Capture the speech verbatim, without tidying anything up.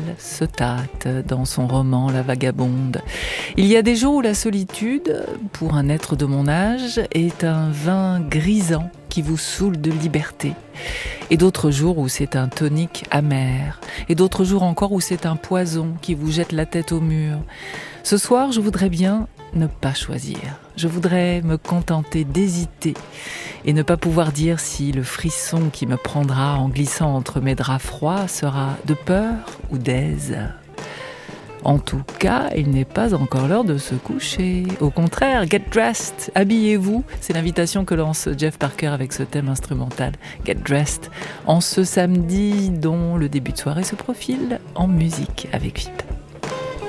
se tâte dans son roman La Vagabonde. Il y a des jours où la solitude, pour un être de mon âge, est un vin grisant qui vous saoule de liberté. Et d'autres jours où c'est un tonique amer. Et d'autres jours encore où c'est un poison qui vous jette la tête au mur. Ce soir, je voudrais bien ne pas choisir. Je voudrais me contenter d'hésiter et ne pas pouvoir dire si le frisson qui me prendra en glissant entre mes draps froids sera de peur ou d'aise. En tout cas, il n'est pas encore l'heure de se coucher. Au contraire, get dressed, habillez-vous. C'est l'invitation que lance Jeff Parker avec ce thème instrumental, Get Dressed, en ce samedi dont le début de soirée se profile en musique avec V I P.